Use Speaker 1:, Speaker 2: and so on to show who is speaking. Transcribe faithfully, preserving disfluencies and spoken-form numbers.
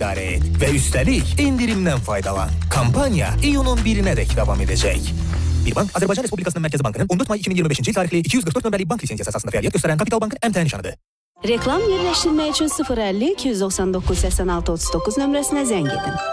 Speaker 1: idarə et və üstəlik endirimdən faydalan. Kampaniya iyunun birinə dək davam edəcək. Bir bank Azərbaycan Respublikasının Mərkəzi Bankının on dörd may iki min iyirmi beşinci il tarixli iki yüz qırx dörd nömrəli bank lisenziyası əsasında fəaliyyət göstərən Kapital Bankın əmtəə nişanıdır.
Speaker 2: Reklam yerləşdirmək üçün sıfır əlli iki yüz doxsan doqquz səksən altı otuz doqquz nömrəsinə zəng edin.